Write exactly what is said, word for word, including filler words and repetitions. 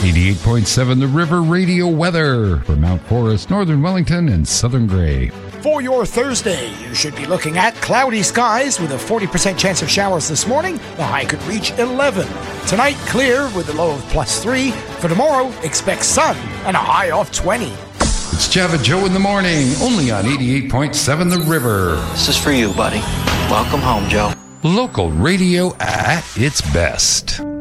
eighty-eight point seven The River Radio weather for Mount Forest, Northern Wellington, and Southern Grey. For your Thursday, you should be looking at cloudy skies with a forty percent chance of showers this morning. The high could reach eleven. Tonight, clear with a low of plus three. For tomorrow, expect sun and a high of twenty. It's Java Joe in the morning, only on eighty-eight point seven The River. This is for you, buddy. Welcome home, Joe. Local radio at its best.